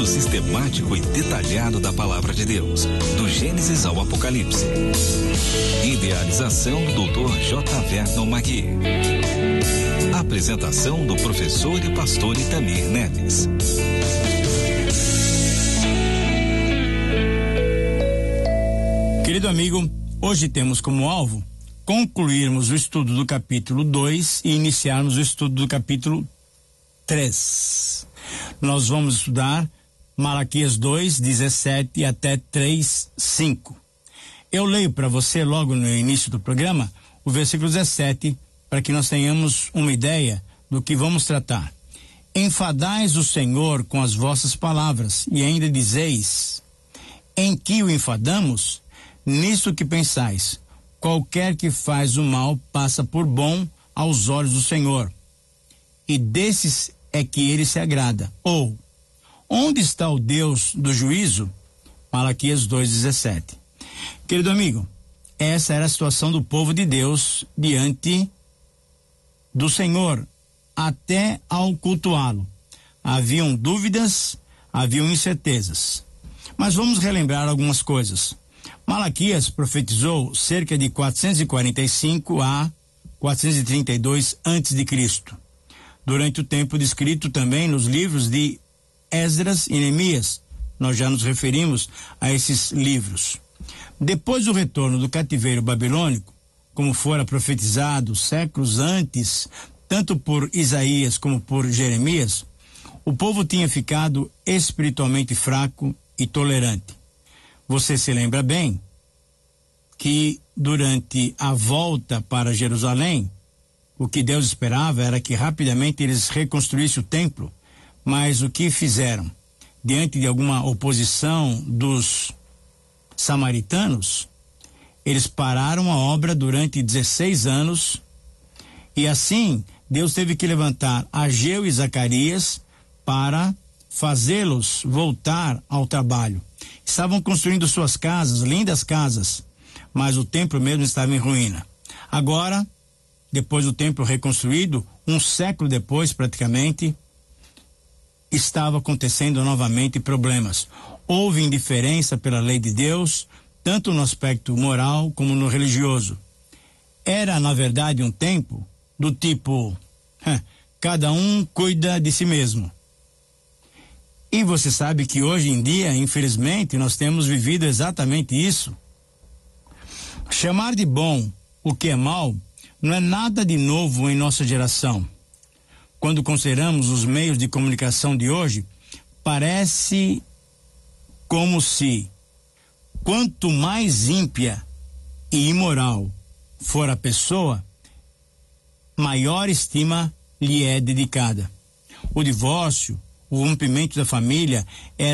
estudo sistemático e detalhado da Palavra de Deus, do Gênesis ao Apocalipse. Idealização do Dr. J. Vernon Magui. Apresentação do professor e pastor Itamir Neves. Querido amigo, hoje temos como alvo concluirmos o estudo do capítulo 2 e iniciarmos o estudo do capítulo 3. Nós vamos estudar Malaquias 2, 17 até 3, 5. Eu leio para você logo no início do programa o versículo 17 para que nós tenhamos uma ideia do que vamos tratar. Enfadais o Senhor com as vossas palavras e ainda dizeis: em que o enfadamos? Nisso que pensais, qualquer que faz o mal passa por bom aos olhos do Senhor, e desses é que ele se agrada. Ou, onde está o Deus do juízo? Malaquias 2,17. Querido amigo, essa era a situação do povo de Deus diante do Senhor, até ao cultuá-lo. Haviam dúvidas, haviam incertezas. Mas vamos relembrar algumas coisas. Malaquias profetizou cerca de 445 a 432 a.C., durante o tempo descrito também nos livros de Esdras e Neemias. Nós já nos referimos a esses livros. Depois do retorno do cativeiro babilônico, como fora profetizado séculos antes, tanto por Isaías como por Jeremias, o povo tinha ficado espiritualmente fraco e tolerante. Você se lembra bem que durante a volta para Jerusalém, o que Deus esperava era que rapidamente eles reconstruíssem o templo, mas o que fizeram? Diante de alguma oposição dos samaritanos, eles pararam a obra durante 16 anos e assim Deus teve que levantar Ageu e Zacarias para fazê-los voltar ao trabalho. Estavam construindo suas casas, lindas casas, mas o templo mesmo estava em ruína. Agora, depois do templo reconstruído, um século depois praticamente, estava acontecendo novamente problemas. Houve indiferença pela lei de Deus, tanto no aspecto moral como no religioso. Era, na verdade, um tempo do tipo, cada um cuida de si mesmo. E você sabe que hoje em dia, infelizmente, nós temos vivido exatamente isso. Chamar de bom o que é mal não é nada de novo em nossa geração. Quando consideramos os meios de comunicação de hoje, parece como se quanto mais ímpia e imoral for a pessoa, maior estima lhe é dedicada. O divórcio, o rompimento da família